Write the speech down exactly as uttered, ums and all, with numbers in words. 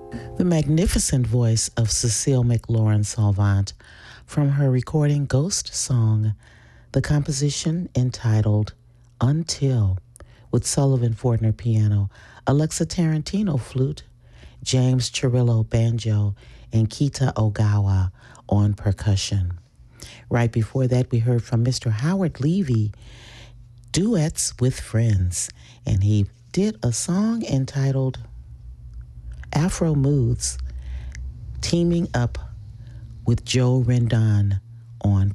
The magnificent voice of Cecile McLaurin Salvant from her recording Ghost Song, the composition entitled Until, with Sullivan Fortner piano, Alexa Tarantino flute, James Chirillo banjo, and Kita Ogawa on percussion. Right before that, we heard from Mister Howard Levy, Duets with Friends, and he did a song entitled Afro Moods, teaming up with Joe Rendon on